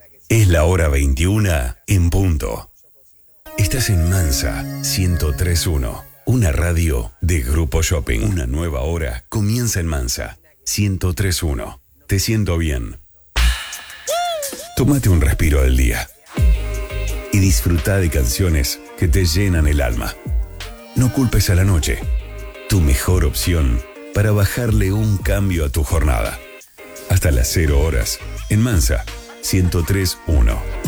Es la hora 21 en punto. Estás en Mansa 103.1, una radio de Grupo Shopping. Una nueva hora comienza en Mansa 103.1. Te siento bien. Tómate un respiro del día y disfruta de canciones que te llenan el alma. No culpes a la noche, tu mejor opción para bajarle un cambio a tu jornada. Hasta las 0 horas en Mansa 103.1.